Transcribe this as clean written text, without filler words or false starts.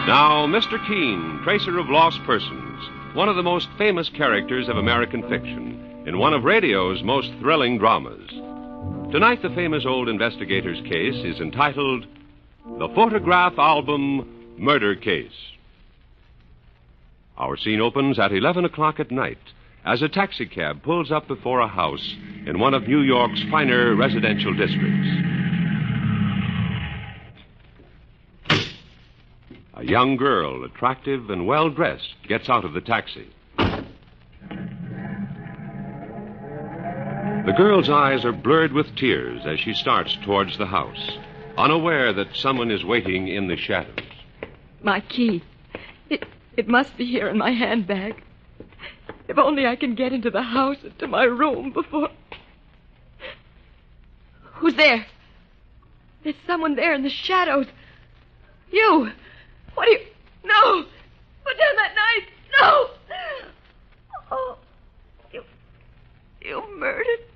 Now, Mr. Keene, tracer of lost persons, one of the most famous characters of American fiction, in one of radio's most thrilling dramas. Tonight, the famous old investigator's case is entitled The Photograph Album Murder Case. Our scene opens at 11 o'clock at night as a taxicab pulls up before a house in one of New York's finer residential districts. A young girl, attractive and well-dressed, gets out of the taxi. The girl's eyes are blurred with tears as she starts towards the house, unaware that someone is waiting in the shadows. My key. It must be here in my handbag. If only I can get into the house and to my room before... Who's there? There's someone there in the shadows. You! What are you... No! Put down that knife! No! Oh, you murdered